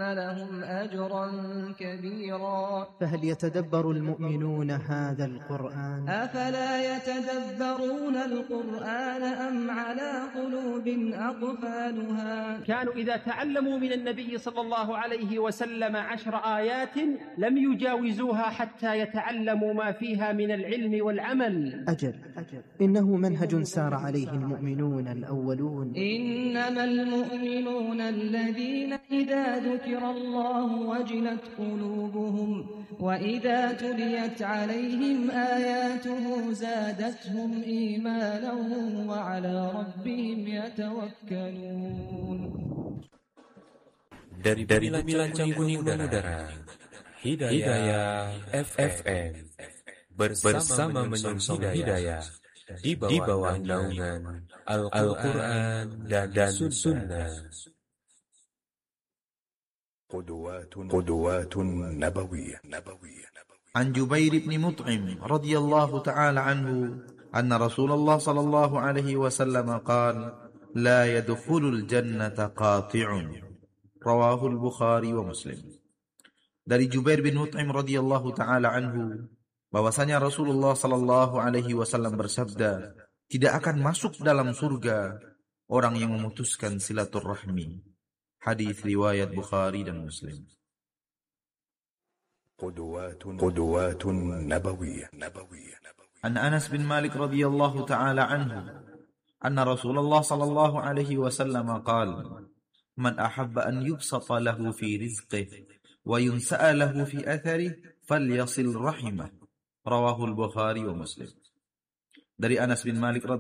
لهم أجرا كبيرا. فهل يتدبر المؤمنون هذا القرآن؟ أفلا يتدبرون القرآن أم على قلوب أقفالها. كانوا إذا تعلموا من النبي صلى الله عليه وسلم 10 آيات لم يجاوزوها حتى يتعلموا ما فيها من العلم والعمل. أجل إنه منهج سار عليه المؤمنون الأولون. إنما المؤمنون الذين إذا ذكر الله وجلت قلوبهم وإذا تليت عليهم آياته زادتهم إيمانا وعلى ربهم يتوكلون. Dari bincang kuning udara, Hidayah FM bersama menyongsong hidayah di bawah naungan Al-Quran dan Sunnah. قدوات نبوية. عن جبير بن مطعم رضي الله تعالى عنه أن رسول الله صلى الله عليه وسلم قال: لا يدخل الجنة قاطع. رواه البخاري ومسلم. Dari Jubair bin Mut'im radhiyallahu taala anhu bahwasanya Rasulullah sallallahu alaihi wasallam bersabda, tidak akan masuk dalam surga orang yang memutuskan silaturahmi. Hadis riwayat Bukhari dan Muslim. قدوات نبوية. An Anas bin Malik radhiyallahu taala anhu anna Rasulullah sallallahu alaihi wasallam qala: man ahabba an yubsata lahu fi rizqihi wa yunsa'a lahu fi atharihi falyasil rahimah. Rawahul Bukhari wa Muslim. Dari Anas bin Malik